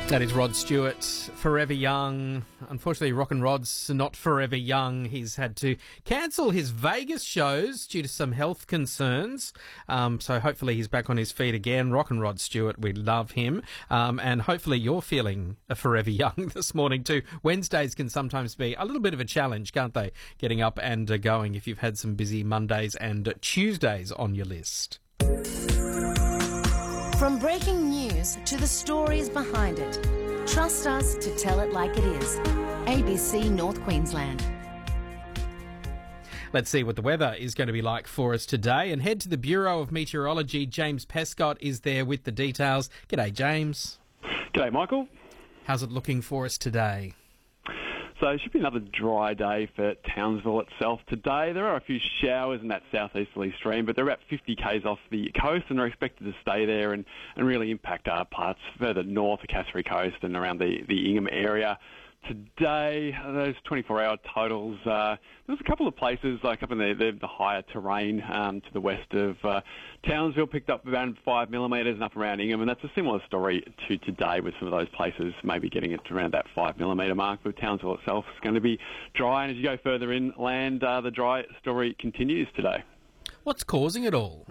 That is Rod Stewart, Forever Young. Unfortunately, Rock and Rod's not forever young. He's had to cancel his Vegas shows due to some health concerns. So hopefully he's back on his feet again. Rock and Rod Stewart, we love him. And hopefully you're feeling forever young this morning too. Wednesdays can sometimes be a little bit of a challenge, can't they? Getting up and going if you've had some busy Mondays and Tuesdays on your list. From breaking news to the stories behind it, trust us to tell it like it is. ABC North Queensland. Let's see what the weather is going to be like for us today and head to the Bureau of Meteorology. James Pescott is there with the details. G'day, James. G'day, Michael. How's it looking for us today? So it should be another dry day for Townsville itself today. There are a few showers in that southeasterly stream, but they're about 50 k's off the coast and are expected to stay there and really impact parts further north, the Cassowary Coast and around the Ingham area. Today, those 24-hour totals, there's a couple of places, like up in the higher terrain to the west of Townsville, picked up around 5 millimetres and up around Ingham, and that's a similar story to today with some of those places maybe getting it to around that 5 millimetre mark. But Townsville itself is going to be dry, and as you go further inland, the dry story continues today. What's causing it all?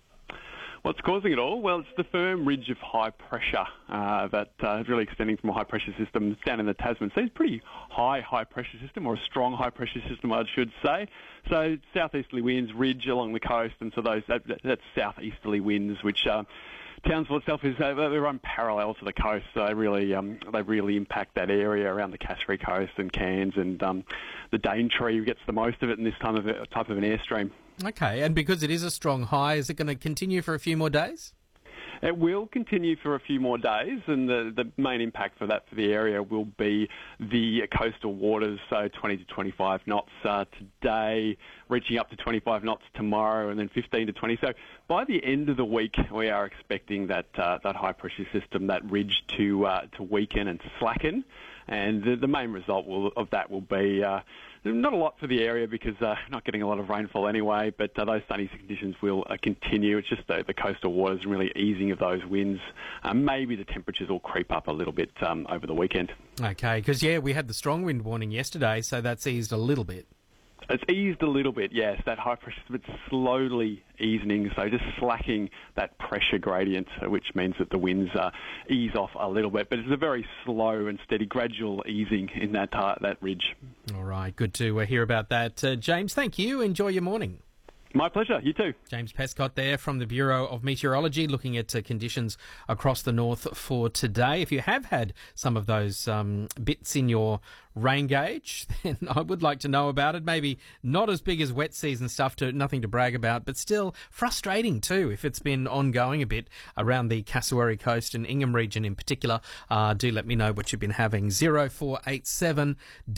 What's causing it all? Well, it's the firm ridge of high pressure that is really extending from a high-pressure system down in the Tasman. So it's a pretty high-pressure system, or a strong high-pressure system, I should say. So southeasterly winds, ridge along the coast, and so that's southeasterly winds, which Townsville itself is they run parallel to the coast, so they really impact that area around the Cassowary Coast and Cairns, and the Daintree gets the most of it in this type of an airstream. Okay, and because it is a strong high, is it going to continue for a few more days? It will continue for a few more days, and the main impact for the area will be the coastal waters, so 20 to 25 knots today, reaching up to 25 knots tomorrow, and then 15 to 20. So by the end of the week, we are expecting that high-pressure system, that ridge, to weaken and to slacken, and the main result of that will be not a lot for the area because not getting a lot of rainfall anyway, but those sunny conditions will continue. It's just the coastal waters and really easing of those winds. Maybe the temperatures will creep up a little bit over the weekend. Okay, because, we had the strong wind warning yesterday, so that's eased a little bit. It's eased a little bit, yes. That high pressure, it's slowly easing, so just slacking that pressure gradient, which means that the winds ease off a little bit. But it's a very slow and steady, gradual easing in that ridge. All right, good to hear about that. James, thank you. Enjoy your morning. My pleasure. You too. James Pescott there from the Bureau of Meteorology, looking at conditions across the north for today. If you have had some of those bits in your rain gauge, then I would like to know about it. Maybe not as big as wet season stuff, nothing to brag about, but still frustrating too if it's been ongoing a bit around the Cassowary Coast and Ingham region in particular. Do let me know what you've been having. 0487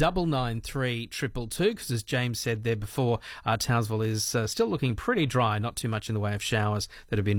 993 222, because as James said there before, Townsville is still looking pretty dry, not too much in the way of showers that have been